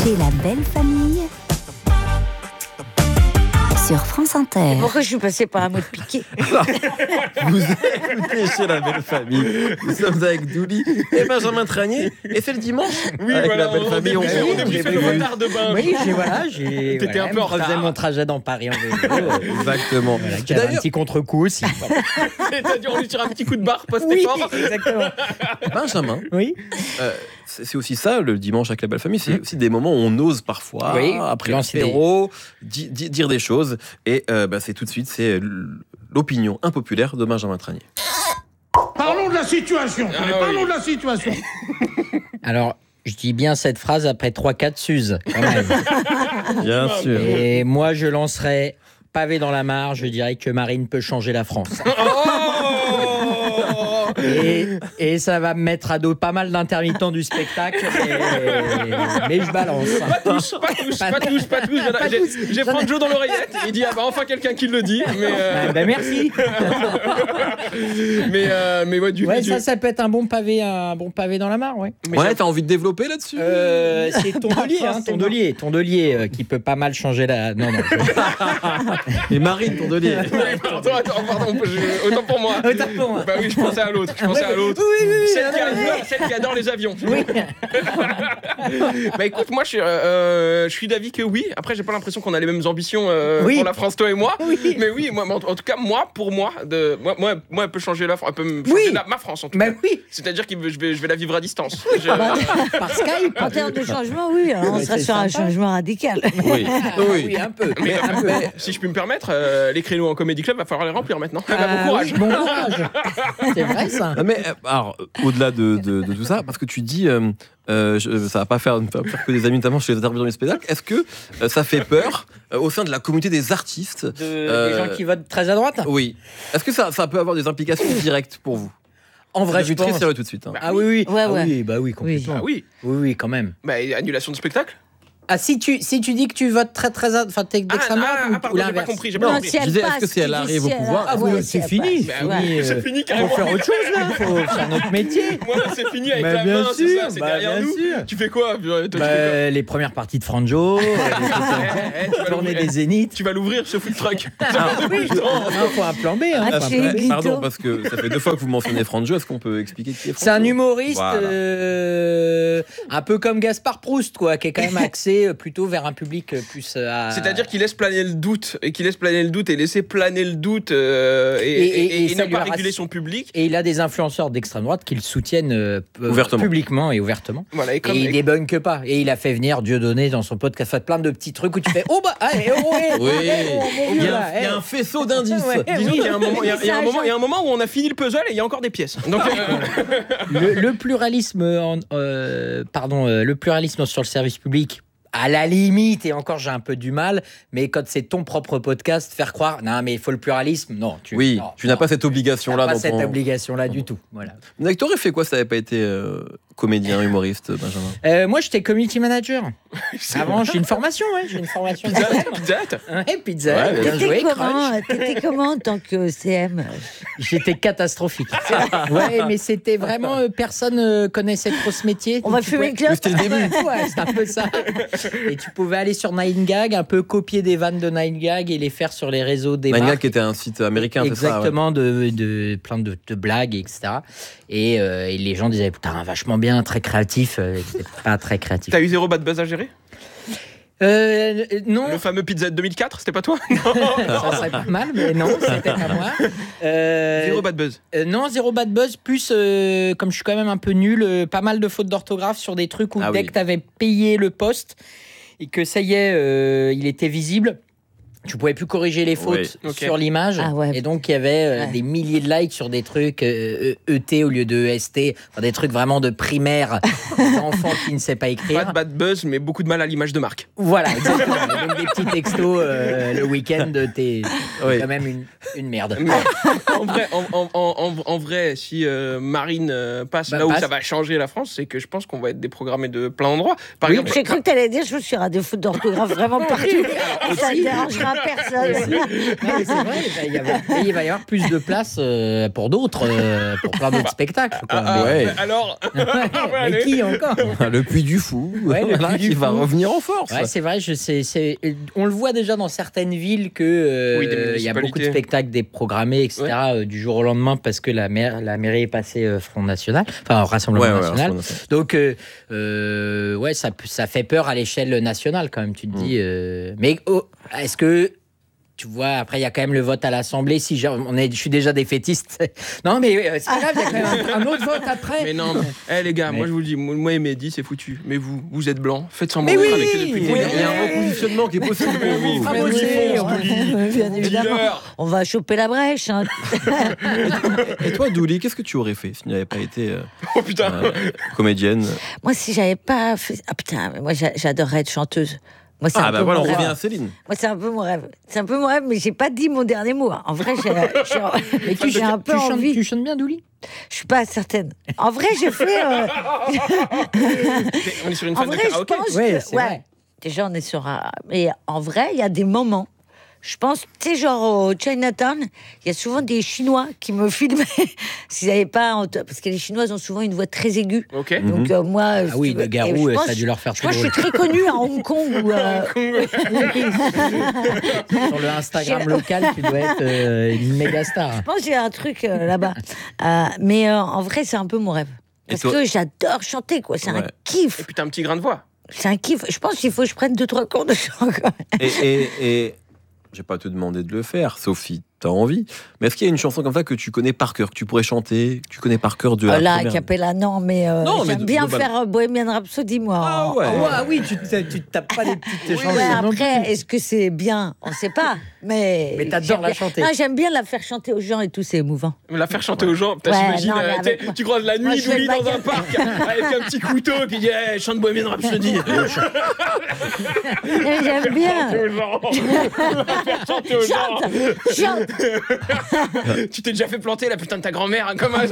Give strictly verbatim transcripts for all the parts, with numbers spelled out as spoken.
écoutez La Belle Famille sur France Inter. Pourquoi je suis passée par un mot de piqué? Vous écoutez chez La Belle Famille. Nous sommes avec Douli et Benjamin Tranier. Et c'est le dimanche. Oui, avec voilà, La Belle on, Famille. on, on, on, on débriefait le retard de bain. Oui, j'ai, voilà, j'ai, T'étais voilà, un peu en je faisais retard. mon trajet dans Paris en vélo. Exactement. Voilà, j'avais un petit contre-coup aussi. C'est-à-dire, on lui tire un petit coup de barre Oui, post-effort. exactement. Benjamin, Oui. euh, c'est, c'est aussi ça, le dimanche avec La Belle Famille. C'est aussi des moments où on ose parfois, Oui, après lancer l'apéro, di- di- dire des choses. Et euh, bah, c'est tout de suite, c'est l'opinion impopulaire de Benjamin Tranier. Parlons de la situation. Ah, Mais oui. parlons de la situation. Alors, je dis bien cette phrase après trois quatre Suzes, quand même. Bien sûr. Et moi, je lancerais pavé dans la mare, je dirais que Marine peut changer la France. Et, et ça va me mettre à dos pas mal d'intermittents du spectacle. Et- mais je balance. Pas tous, pas tous, pas tous, pas tous. Voilà, Pas j'ai, tous. j'ai J'en ai- Franjo dans l'oreillette. Il dit ah bah enfin quelqu'un qui le dit. Mais euh, Ah, ben merci. mais euh, mais ouais du Ouais, du- ça, ça peut être un bon pavé, un bon pavé dans la mare, ouais. mais Ouais, j'ai- t'as envie de développer là-dessus Euh, c'est Tondelier, hein, forcément. Tondelier, Tondelier euh, qui peut pas mal changer la. Non, non. Et Marine, ton delier. Ouais, pardon, attends, pardon, je- autant pour moi. Autant pour moi. Bah oui, je pensais à l'autre. Je pensais à l'autre. Oui, oui, oui. Celle qui, non, non, adore, celle qui adore les avions. oui. Bah écoute, moi je suis, euh, je suis d'avis que oui. Après, j'ai pas l'impression qu'on a les mêmes ambitions euh, Oui. pour la France, toi et moi. Oui. Mais oui, moi, en, en tout cas, moi, pour moi, de, moi, moi, moi, elle peut changer la France, elle peut me changer Oui. la- ma France en tout Bah cas. oui. C'est-à-dire que je vais, je vais la vivre à distance. Je- Par Skype. En termes de changement, oui, alors on Ouais, sera c'est sur un sympa. changement radical. Oui. Ah, Oui. oui, un peu. Mais, un peu. mais si je puis me permettre, euh, les créneaux en comédie club, va falloir les remplir maintenant. Ah bah, Ah, bon courage. oui, bon courage. C'est vrai ça. Ah, Mais euh, alors, euh, au-delà de, de, de tout ça, parce que tu dis, euh, euh, je- ça va pas faire, pas faire que des amis, notamment chez les intervenants du spectacle. Est-ce que euh, ça fait peur euh, au sein de la communauté des artistes De, Euh, Des gens qui votent très à droite. Oui. Est-ce que ça, ça peut avoir des implications directes pour vous? En vrai, je je suis très pense. sérieux tout de suite. hein. Ah oui, oui. Ouais, Ah ouais. oui, bah oui, complètement. Ah oui. Oui, oui, quand même. Bah, annulation de spectacle. Ah, si tu, si tu dis que tu votes très, très. à- Enfin, t'es Ah, d'extrême droite ah, ou- ah, ou pardon, j'ai pas l'inverse. compris. J'ai pas Non, compris. si elle Je disais, est-ce passe, que si elle tu dis arrive si au elle- pouvoir, Ah ouais, oui, si c'est elle fini. passe. C'est Ouais. fini. C'est euh, fini Faut carrément. faire autre chose là. Faut faire notre métier. Moi, c'est fini avec Bah, la bien main, c'est sûr, ça, c'est bah, derrière bien nous. sûr. Tu fais quoi? Toi, tu fais quoi Bah, les premières parties de Franjo, euh, des trucs comme ça. Eh, eh, tu vas Tournée l'ouvrir. des Zéniths. Tu vas l'ouvrir ce food truck. Il faut un plan B. Hein. Ah, Faut un chez plan B. Guito. Pardon, parce que ça fait deux fois que vous mentionnez Franjo. Est-ce qu'on peut expliquer qui est Franjo? C'est un humoriste Voilà. euh, un peu comme Gaspard Proust, quoi, qui est quand même axé euh, plutôt vers un public euh, plus. euh, à- C'est-à-dire qu'il laisse planer le doute et qu'il laisse planer le doute et laisser planer le doute euh, et, Et- et- et- et et ça ne lui pas a réguler rassi- son public. Et il a des influenceurs d'extrême droite qui le soutiennent euh, p- Ouvertement. publiquement et ouvertement. Voilà, et Et comme il débunk pas. Et il a fait venir Dieudonné dans son podcast, fait plein de petits trucs où tu fais oh bah ah, eh, oh, eh, Oui. oh, mon Il y vieux, a là, un, il y a eh. un faisceau d'indices. Ouais, disons oui. qu'il y a un moment, il y a, il y a un Message. moment, il y a un moment où on a fini le puzzle et il y a encore des pièces. Donc euh, le, le pluralisme, en- euh, pardon, euh, le pluralisme sur le service public. À la limite, et encore j'ai un peu du mal, mais quand c'est ton propre podcast, faire croire, non mais il faut le pluralisme, non. Tu, Oui, non, tu n'as non, pas cette tu obligation-là. n'as pas dans cette ton- obligation-là du tout. Voilà. Mais t'aurais fait quoi si t'avais pas été euh, comédien, humoriste, Benjamin? Euh, moi, j'étais community manager. Avant, j'ai une formation, ouais, j'ai une formation. de pizza, C M. pizza. Ouais, pizza, Ouais, bien joué, T'étais Crunch. comment, t'étais comment en tant que C M? J'étais catastrophique. Ouais, mais c'était vraiment euh, personne euh, connaissait trop ce métier. On va Tu fumer pouvais- une clope. C'était le début. Ouais, c'est un peu ça. Et tu pouvais aller sur nine gag, un peu copier des vannes de nine gag et les faire sur les réseaux des Nine Gag marques. qui était un site américain, c'est ça? ouais. Exactement, de, de plein de, de blagues, et cetera. Et, euh, et les gens disaient putain, vachement bien, très créatif. Euh, C'était pas très créatif. T'as eu zéro bad buzz à gérer? Euh, non, Le fameux pizza de deux mille quatre, c'était pas toi? ça serait pas mal, mais non, c'était pas moi. Euh, Zéro bad buzz. Euh, non, zéro bad buzz, plus euh, comme je suis quand même un peu nul, euh, pas mal de fautes d'orthographe sur des trucs où Ah dès oui. que tu avais payé le poste et que ça y est, euh, il était visible, tu pouvais plus corriger les fautes Oui. Ok. sur l'image. Ah ouais. Et donc, il y avait euh, Ouais. des milliers de likes sur des trucs euh, E T au lieu de E S T, enfin, des trucs vraiment de primaire, d'enfants qui ne savent pas Pas écrire. de bad buzz, mais beaucoup de mal à l'image de marque. Voilà, exactement. Et donc, des petits textos euh, le week-end, t'es Oui. quand même une, une merde. Mais en vrai, en, en- en- en- en vrai, si euh, Marine euh, passe Bah, là où passe. ça va changer la France, c'est que je pense qu'on va être déprogrammé de plein d'endroits. Par Oui, exemple, J'ai cru que t'allais dire, je me suis à des fautes d'orthographe vraiment partout. Ça ne dérangera personne. Non, mais c'est vrai, il va y avoir, il va y avoir plus de place euh, pour d'autres, euh, pour plein d'autres spectacles. Quoi. Ah, Ouais. Alors, mais allez. qui encore Le Puy du Fou, Ouais, le voilà, Puy du qui va Fou. revenir en force. Ouais, c'est vrai, je sais, c'est, on le voit déjà dans certaines villes que euh, Oui, des il y a beaucoup de municipalités. spectacles déprogrammés, et cetera euh, du jour au lendemain parce que la, maire, la mairie est passée euh, Front National, enfin Rassemblement Ouais, ouais, National. Rassemblement National. Donc, euh, euh, ouais, ça, ça fait peur à l'échelle nationale quand même, tu te Mm. dis. euh, mais oh, est-ce que. Tu vois, après, il y a quand même le vote à l'Assemblée. Si j'ai- on est, je suis déjà défaitiste. Non, mais euh, c'est pas grave, il y a quand même un, un autre vote après. Mais non, mais, eh, les gars, Mais- moi je vous le dis, moi et Mehdi, c'est foutu. Mais vous, vous êtes blancs, faites semblant Mais d'être oui, avec eux depuis le oui, début. Il y a un repositionnement qui est possible pour vous. Ah, Mais moi, oui, j'ai- on- bien évidemment. Dis-leur. On va choper la brèche. hein. Et toi, Douli, qu'est-ce que tu aurais fait si tu n'avais pas été euh, Oh putain. euh, comédienne? Moi, si j'avais pas fait. Ah putain, mais moi, j'a- j'adorerais être chanteuse. Moi, c'est Ah un bah peu voilà, on mon rêve. revient à Céline. Moi, c'est un peu mon rêve. C'est un peu mon rêve, mais j'ai pas dit mon dernier mot. hein. En vrai, j'ai, j'ai- Mais tu, j'ai un peu tu chantes, envie. tu chantes bien, Douli. Je suis pas certaine. En vrai, j'ai fait. euh, On est sur une En phase de vrai, je karaoké. pense Ouais, que. c'est Ouais. vrai. Déjà, on est sur un. Mais en vrai, il y a des moments. Je pense, tu sais, genre au Chinatown, il y a souvent des Chinois qui me filmaient s'ils n'avaient pas. Parce que les Chinoises ont souvent une voix très aiguë. Ok. Donc, euh, moi. Ah oui, si tu le veux- Garou, et je ça pense- a dû leur faire Je très pense que je drôle. suis très connue à Hong Kong. Où, euh, Sur le Instagram J'ai- local, tu dois être euh, une méga star. Je pense que j'ai un truc euh, là-bas. Euh, mais euh, en vrai, c'est un peu mon rêve. Et Parce toi que j'adore chanter, quoi. C'est un Ouais. kiff. Et puis t'as un petit grain de voix. C'est un kiff. Je pense qu'il faut que je prenne deux, trois cours de chant. quoi. Et, et, et je vais pas te demander de le faire, sauf si tu as envie. Mais est-ce qu'il y a une chanson comme ça que tu connais par cœur, que tu pourrais chanter, que tu connais par cœur de la Oh là, première- Capella, non, mais, euh, Non, mais j'aime de- bien global- faire euh, Bohemian Rhapsody, moi. Ah en- ouais. en- Oh, ah oui, tu te, tu te tapes pas des petites Ouais, chansons. non après, plus. est-ce que c'est bien? On sait pas. Mais, Mais t'adores j'aime la bien- chanter. Non, j'aime bien la faire chanter aux gens et tout, c'est émouvant. La faire chanter aux gens. Putain, Ouais, j'imagine, non, mais euh, avec t'sais, moi- tu croises la moi, nuit je fais Douli le dans un bagarre. parc avec un petit couteau et puis il dit hey, chante Bohemian Rhapsody. Mais J'aime bien. Chanter aux gens. La faire chanter aux gens. Chante, chante. Tu t'es déjà fait planter la putain de ta grand-mère hein, comme un.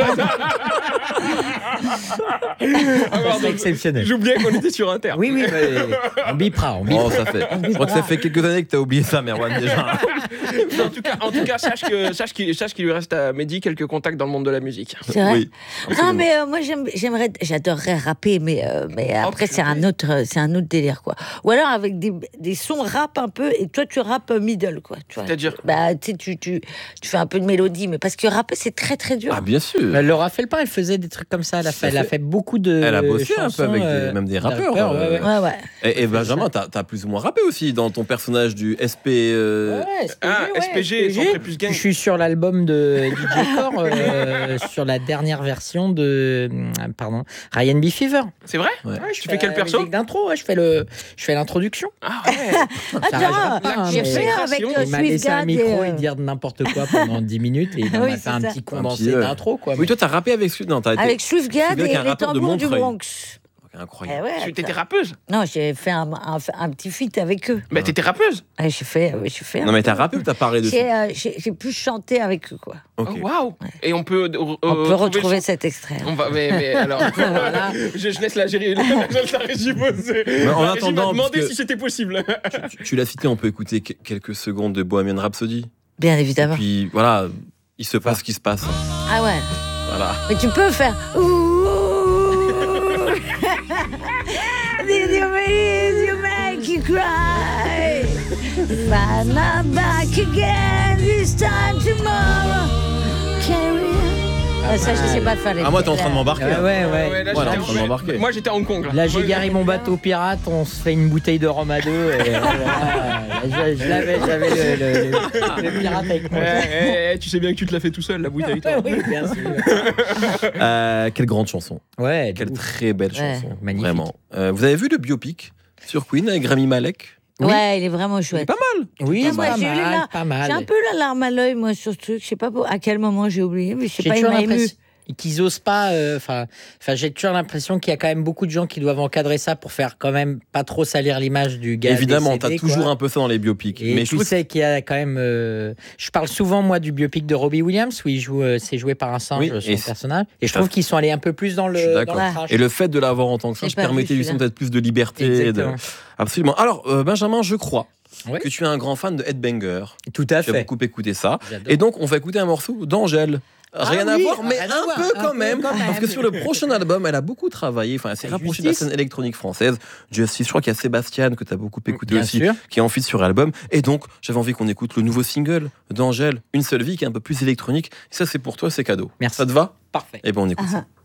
Alors, C'est exceptionnel. J'oubliais qu'on était sur Inter. Oui, oui, mais on bipera, on bipera. Oh, ça fait. Je crois que ça fait quelques années que tu as oublié ça, Merwan, déjà. En tout cas, en tout cas, sache que sache qu'il sache qu'il lui reste à Mehdi quelques contacts dans le monde de la musique. C'est vrai. Oui. Non, mais euh, moi, j'aime- j'aimerais, j'adorerais rapper, mais, euh, mais après, c'est un autre, euh, c'est un autre délire, quoi. Ou alors avec des, des sons rap un peu, et toi, tu rappes middle, quoi. tu vois. C'est-à-dire Bah, tu sais, tu, tu, tu fais un peu de mélodie, mais parce que rapper, c'est très, très dur. Ah, bien sûr. Euh, Laura Felpin, elle faisait des trucs comme ça. Elle a fait, elle a fait beaucoup de. Elle a bossé un peu chansons, avec des- euh, même des rappeurs, ouais, euh, ouais. Ouais, ouais. Et, et Benjamin, t'as as plus ou moins rappé aussi dans ton personnage du S P. euh, Ouais, S P G, Ah, ouais, S P G, Centré Plus Gang. Je suis sur l'album de D J Core, euh, sur la dernière version de euh, pardon, Ryan B. Fever. C'est vrai Ouais. Ouais, je Tu fais fais quel la perso musique d'intro, ouais, je fais le, je fais l'introduction. Ah ouais. Ça arrivera pas, hein, j'ai mais- fait avec Il euh, Il m'a Swift laissé un God micro et, et euh, dire n'importe quoi pendant dix minutes et il Oui, m'a c'est fait un ça. petit Un condensé petit, euh, d'intro. Quoi, Oui, mais- toi, t'as rappé avec celui. Non, t'as été. avec Swift God Swift God, et qui est un les rappeur de tambours du Montreuil. Bronx. Incroyable. Eh ouais, Tu t'étais ça- rappeuse. Non, j'ai fait un, un, un petit feat avec eux. Bah t'étais rappeuse. Ouais, j'ai fait, ouais, j'ai fait. un Non, mais peu. t'as rappé ou t'as parlé de J'ai, euh, j'ai, j'ai pu chanter avec eux, quoi. Ok. Oh, waouh. Et on peut. euh, On euh, peut retrouver le son cet extrait. hein. On va, mais, mais alors, Voilà. je, je laisse la gérer, la régie poser. Mais en La régie attendant, m'a demandé parce que- si c'était possible. Tu, tu l'as cité, on peut écouter que- quelques secondes de Bohemian Rhapsody. Bien évidemment. Puis voilà, il se passe ce qui se passe. Ah ouais. Voilà. Mais tu peux faire. Ouh. Did you make you make you cry? But not back again this time tomorrow. Carry on. Ah, ça, je sais pas faire les. Ah, moi, t'es en train de m'embarquer. Ouais, hein. ouais, ouais. Ouais, là, Voilà, j'étais en train de m'embarquer. Moi j'étais à Hong Kong. Là, Là, j'ai Moi, garé mon bateau pirate, on se fait une bouteille de rhum à deux. Et, euh, voilà, je je l'avais, j'avais le, le- le- le pirate avec moi. Ouais, eh, eh, tu sais bien que tu te l'as fait tout seul, la bouteille. toi. Oui, bien sûr. Euh, quelle grande chanson. Ouais, de Quelle ouf. très belle Ouais. chanson. Magnifique. Vraiment. Euh, vous avez vu le biopic sur Queen avec Rami Malek? Oui. Ouais, il est vraiment chouette. Pas mal. Oui, Ah, moi, pas j'ai eu les mal, larmes. pas mal. J'ai un peu la larme à l'œil, moi, sur ce truc. Je sais pas pour- à quel moment j'ai oublié, mais je sais J'ai pas, il toujours m'a ému. l'impression qu'ils osent pas. Enfin, enfin, j'ai toujours l'impression qu'il y a quand même beaucoup de gens qui doivent encadrer ça pour faire quand même pas trop salir l'image du gars. Évidemment, t'as décédé, toujours quoi. un peu ça dans les biopics. Et mais je tu trouve sais qu'il y a quand même. euh, Je parle souvent moi du biopic de Robbie Williams où il joue, euh, c'est joué par un singe Oui, son et c'est- personnage. Et je ça- trouve qu'ils sont allés un peu plus dans Je suis le dans d'accord. le trash. Et le fait de l'avoir en tant que J'ai ça, pas vu permettait lui celui-là. peut-être plus de liberté. De... Exactement. Absolument. Alors, euh, Benjamin, je crois Ouais. que tu es un grand fan de Headbanger. Tout à Tu as fait. beaucoup écouté ça. J'adore. Et donc, on va écouter un morceau d'Angèle. Rien Ah à oui, voir, mais rien à un voir, peu un quand peu même. quand même. Parce que sur le prochain album, elle a beaucoup travaillé. Enfin, elle s'est Et rapprochée de la Justice. scène électronique française. Justice, je crois qu'il y a Sébastien que tu as beaucoup écouté Bien aussi, sûr. qui est en feat sur l'album. Et donc, j'avais envie qu'on écoute le nouveau single d'Angèle, Une seule vie, qui est un peu plus électronique. Et ça, c'est pour toi, c'est cadeau. Merci. Ça te va? Parfait. Eh ben, on écoute ça. Ah,